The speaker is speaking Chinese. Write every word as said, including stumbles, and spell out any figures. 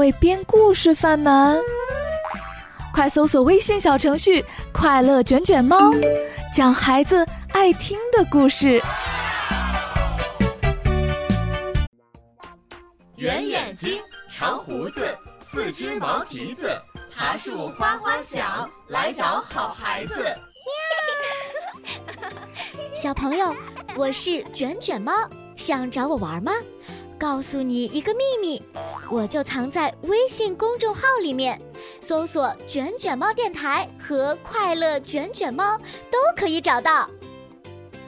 为编故事犯难？快搜索微信小程序快乐卷卷猫，讲孩子爱听的故事。 圆眼睛，长胡子，四只毛蹄子，爬树哗哗响，来找好孩子。 小朋友，我是卷卷猫，想找我玩吗？告诉你一个秘密，我就藏在微信公众号里面，搜索卷卷猫电台和快乐卷卷猫都可以找到。